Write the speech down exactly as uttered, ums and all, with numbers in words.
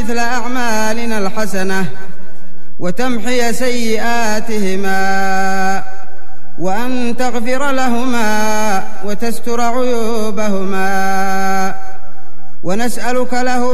مثل أعمالنا الحسنة وتمحي سيئاتهما، وأن تغفر لهما وتستر عيوبهما، ونسألك له